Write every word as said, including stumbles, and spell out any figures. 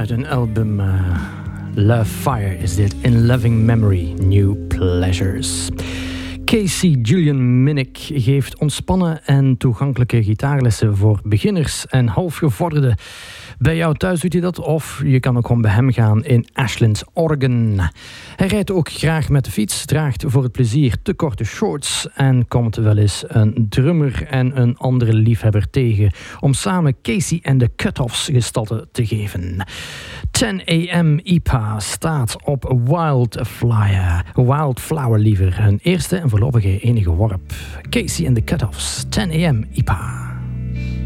Uit een album uh, Love Fire is dit. In Loving Memory, New Pleasures. Casey Julian Minnick geeft ontspannen en toegankelijke gitaarlessen voor beginners en halfgevorderden. Bij jou thuis doet hij dat, of je kan ook gewoon bij hem gaan in Ashland, Oregon. Hij rijdt ook graag met de fiets, draagt voor het plezier te korte shorts en komt wel eens een drummer en een andere liefhebber tegen om samen Casey en de Cut-Offs gestalte te geven. ten a m I P A staat op Wildflower, Wildflower liever, hun eerste en voorlopige enige worp. Casey en de Cut-Offs, ten a m I P A.